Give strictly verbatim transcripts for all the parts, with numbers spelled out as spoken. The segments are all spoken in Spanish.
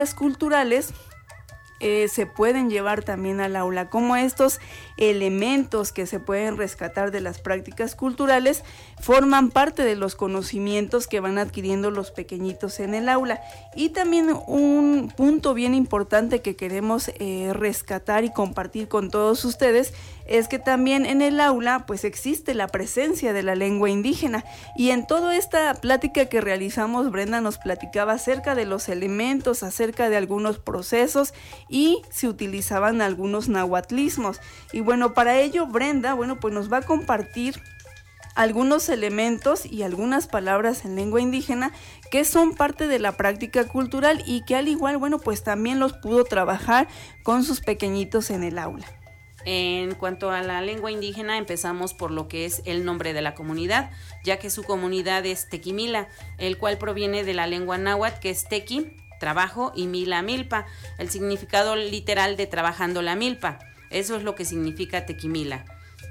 culturales Eh, se pueden llevar también al aula, como estos elementos que se pueden rescatar de las prácticas culturales forman parte de los conocimientos que van adquiriendo los pequeñitos en el aula. Y también un punto bien importante que queremos eh, rescatar y compartir con todos ustedes es que también en el aula pues existe la presencia de la lengua indígena, y en toda esta plática que realizamos Brenda nos platicaba acerca de los elementos, acerca de algunos procesos, y se utilizaban algunos nahuatlismos. Y bueno, para ello Brenda, bueno, pues nos va a compartir algunos elementos y algunas palabras en lengua indígena que son parte de la práctica cultural y que al igual, bueno, pues también los pudo trabajar con sus pequeñitos en el aula. En cuanto a la lengua indígena, empezamos por lo que es el nombre de la comunidad, ya que su comunidad es Tequimila, el cual proviene de la lengua náhuatl, que es tequi, trabajo, y mila, milpa, el significado literal de trabajando la milpa. Eso es lo que significa Tequimila.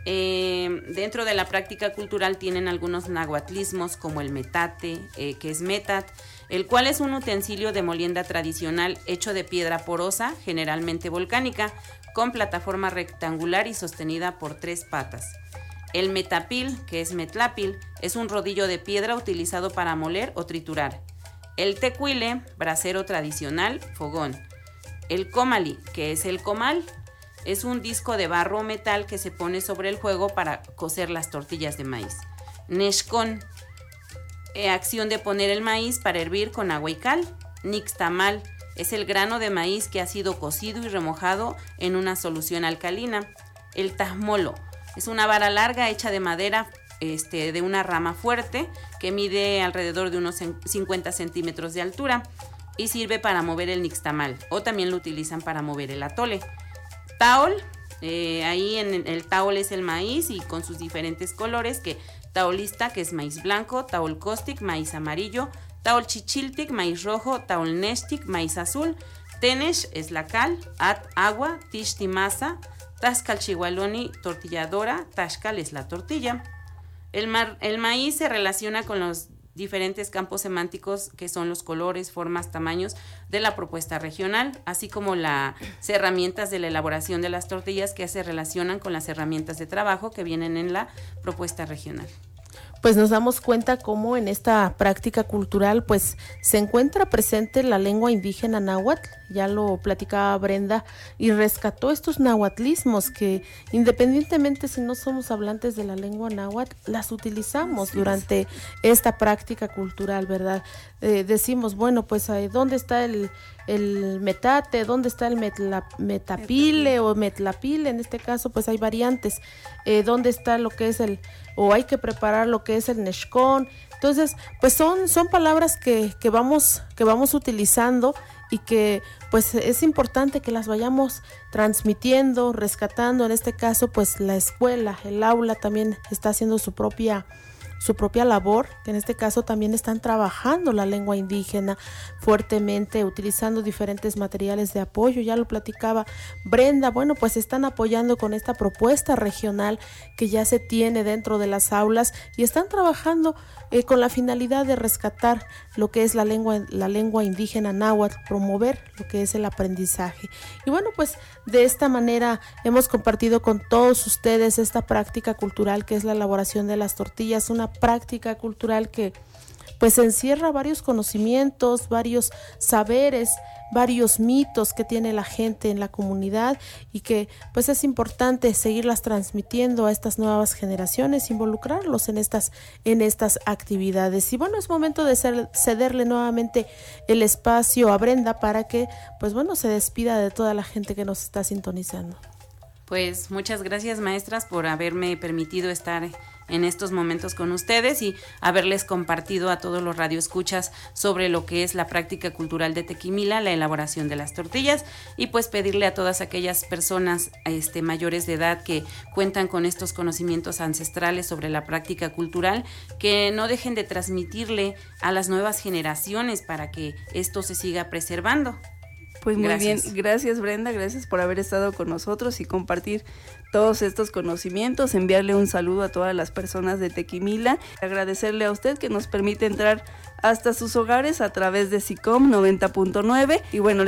Eh, dentro de la práctica cultural tienen algunos nahuatlismos como el metate, eh, que es metat, el cual es un utensilio de molienda tradicional hecho de piedra porosa, generalmente volcánica, con plataforma rectangular y sostenida por tres patas. El metapil, que es metlapil, es un rodillo de piedra utilizado para moler o triturar. El tecuile, brasero tradicional, fogón. El comali, que es el comal, es un disco de barro o metal que se pone sobre el fuego para cocer las tortillas de maíz. Nexcon, eh, acción de poner el maíz para hervir con agua y cal. Nixtamal, es el grano de maíz que ha sido cocido y remojado en una solución alcalina. El tajmolo, es una vara larga hecha de madera este, de una rama fuerte que mide alrededor de unos cincuenta centímetros de altura y sirve para mover el nixtamal, o también lo utilizan para mover el atole. Taol, eh, ahí en el taol es el maíz y con sus diferentes colores, que taolista, que es maíz blanco, taol costic, maíz amarillo, taol chichiltic, maíz rojo, taol neshtic, maíz azul, tenesh es la cal, at agua, tishti masa, tascal chihualoni, tortilladora, tashcal es la tortilla. El, mar, el maíz se relaciona con los diferentes campos semánticos que son los colores, formas, tamaños de la propuesta regional, así como las herramientas de la elaboración de las tortillas que se relacionan con las herramientas de trabajo que vienen en la propuesta regional. Pues nos damos cuenta cómo en esta práctica cultural pues se encuentra presente la lengua indígena náhuatl, ya lo platicaba Brenda, y rescató estos nahuatlismos que independientemente si no somos hablantes de la lengua náhuatl, las utilizamos durante esta práctica cultural, ¿verdad? Eh, decimos, bueno, pues ¿dónde está el, el metate? ¿Dónde está el metla, metapile o metlapile? En este caso pues hay variantes. Eh, ¿Dónde está lo que es el, o hay que preparar lo que es el nexcón? Entonces, pues son, son palabras que, que vamos, que vamos utilizando y que pues es importante que las vayamos transmitiendo, rescatando. En este caso, pues la escuela, el aula también está haciendo su propia su propia labor, que en este caso también están trabajando la lengua indígena fuertemente, utilizando diferentes materiales de apoyo, ya lo platicaba Brenda, bueno, pues están apoyando con esta propuesta regional que ya se tiene dentro de las aulas y están trabajando eh, con la finalidad de rescatar lo que es la lengua, la lengua indígena náhuatl, promover lo que es el aprendizaje. Y bueno, pues de esta manera hemos compartido con todos ustedes esta práctica cultural que es la elaboración de las tortillas, una práctica cultural que pues encierra varios conocimientos, varios saberes, varios mitos que tiene la gente en la comunidad y que pues es importante seguirlas transmitiendo a estas nuevas generaciones, involucrarlos en estas, en estas actividades. Y bueno, es momento de ser, cederle nuevamente el espacio a Brenda para que pues bueno se despida de toda la gente que nos está sintonizando. Pues muchas gracias, maestras, por haberme permitido estar en estos momentos con ustedes y haberles compartido a todos los radioescuchas sobre lo que es la práctica cultural de Tequimila, la elaboración de las tortillas, y pues pedirle a todas aquellas personas este, mayores de edad que cuentan con estos conocimientos ancestrales sobre la práctica cultural, que no dejen de transmitirle a las nuevas generaciones para que esto se siga preservando. Pues muy Gracias. bien, gracias Brenda, gracias por haber estado con nosotros y compartir todos estos conocimientos, enviarle un saludo a todas las personas de Tequimila, agradecerle a usted que nos permite entrar hasta sus hogares a través de SICOM noventa punto nueve y bueno,